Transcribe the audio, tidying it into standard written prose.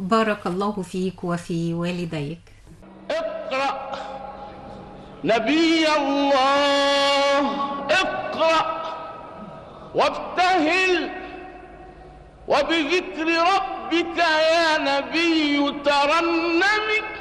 بارك الله فيك وفي والديك. اقرأ نبي الله، اقرأ وابتهل، وبذكر ربك يا نبي ترنم.